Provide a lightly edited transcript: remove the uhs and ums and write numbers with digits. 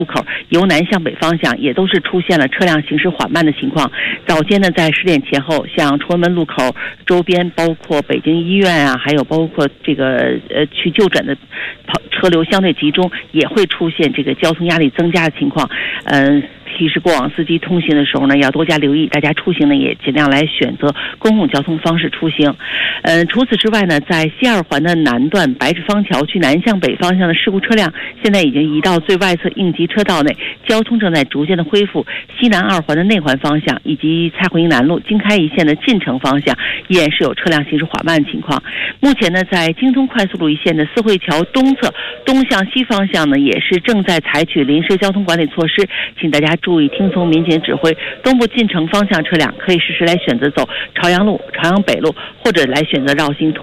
路口由南向北方向也都是出现了车辆行驶缓慢的情况。早间呢，在10点前后，像崇文门路口周边，包括北京医院啊，还有包括这个去就诊的车流相对集中，也会出现这个交通压力增加的情况。提示过往司机通行的时候呢，要多加留意，大家出行呢也尽量来选择公共交通方式出行。除此之外呢，在西二环的南段白纸坊桥去南向北方向的事故车辆，现在已经移到最外侧应急车道内，交通正在逐渐的恢复。西南二环的内环方向以及蔡慧营南路京开一线的进城方向，依然是有车辆行驶缓慢的情况。目前呢，在京通快速路一线的四惠桥东侧东向西方向呢，也是正在采取临时交通管理措施，请大家注意听从民警指挥，东部进城方向车辆可以实时来选择走朝阳路、朝阳北路，或者来选择绕行